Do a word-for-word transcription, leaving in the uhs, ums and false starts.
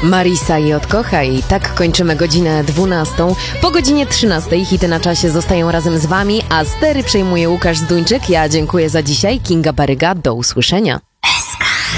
Marisa i Odkochaj. Tak kończymy godzinę dwunastą. Po godzinie trzynastej hity na czasie zostają razem z wami, a stery przejmuje Łukasz Zduńczyk. Ja dziękuję za dzisiaj. Kinga Baryga. Do usłyszenia.